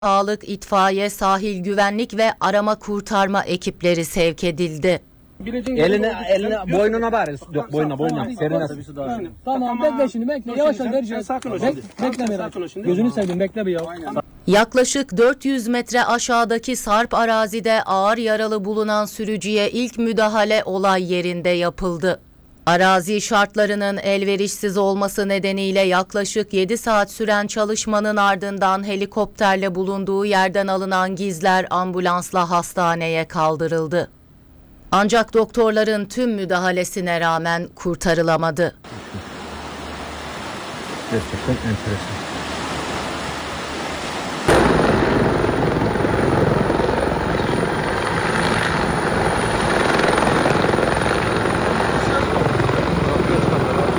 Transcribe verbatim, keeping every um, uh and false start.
Sağlık, itfaiye, sahil güvenlik ve arama kurtarma ekipleri sevk edildi. Eline, eline, boynuna bari. Yok, boynuna, boynuna. Serine. Tamam, tamam, bekle şimdi, bekle. Yavaş yavaş vereceğiz. Sakin ol Bek, bekle merak. Gözünü seveyim, bekle bir ya. Yaklaşık dört yüz metre aşağıdaki sarp arazide ağır yaralı bulunan sürücüye ilk müdahale olay yerinde yapıldı. Arazi şartlarının elverişsiz olması nedeniyle yaklaşık yedi saat süren çalışmanın ardından helikopterle bulunduğu yerden alınan Gizler ambulansla hastaneye kaldırıldı. Ancak doktorların tüm müdahalesine rağmen kurtarılamadı. Gerçekten enteresan.